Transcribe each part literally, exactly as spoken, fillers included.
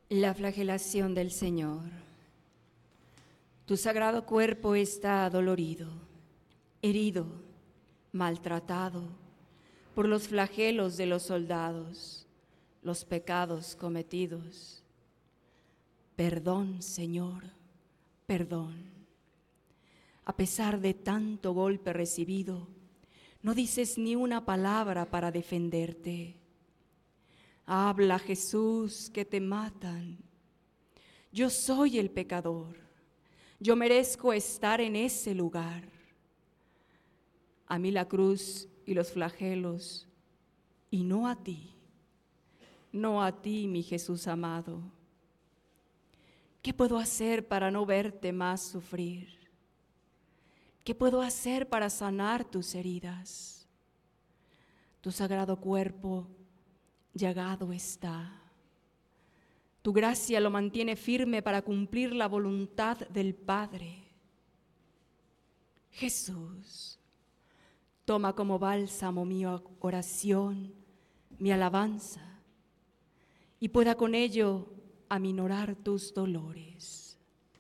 La flagelación del Señor. Tu sagrado cuerpo está dolorido, herido, maltratado por los flagelos de los soldados, los pecados cometidos. Perdón, Señor, perdón. A pesar de tanto golpe recibido, no dices ni una palabra para defenderte. Habla, Jesús, que te matan. Yo soy el pecador. Yo merezco estar en ese lugar. A mí la cruz y los flagelos, y no a ti, no a ti, mi Jesús amado. ¿Qué puedo hacer para no verte más sufrir? ¿Qué puedo hacer para sanar tus heridas? Tu sagrado cuerpo llagado está. Tu gracia lo mantiene firme para cumplir la voluntad del Padre. Jesús, toma como bálsamo mi oración, mi alabanza, y pueda con ello aminorar tus dolores.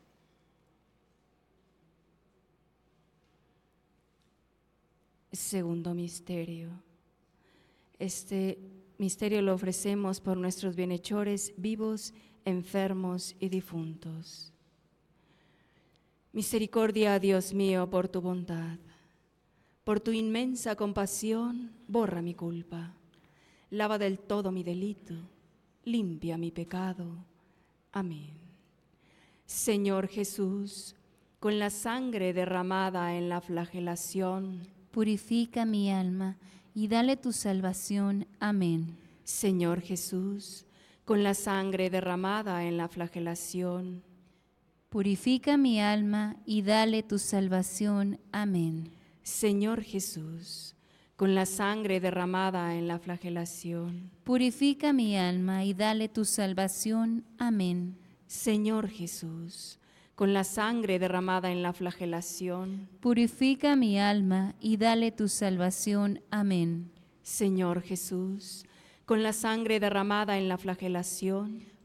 Segundo misterio. Este misterio lo ofrecemos por nuestros bienhechores vivos, enfermos y difuntos. Misericordia, Dios mío, por tu bondad. Por tu inmensa compasión, borra mi culpa. Lava del todo mi delito. Limpia mi pecado. Amén. Señor Jesús, con la sangre derramada en la flagelación, purifica mi alma y dale tu salvación. Amén. Señor Jesús, con la sangre derramada en la flagelación, purifica mi alma y dale tu salvación. Amén. Señor Jesús, con la sangre derramada en la flagelación, purifica mi alma y dale tu salvación. Amén. Señor Jesús, con la sangre derramada en la flagelación, purifica mi alma y dale tu salvación. Amén. Señor Jesús, con la sangre derramada en la flagelación,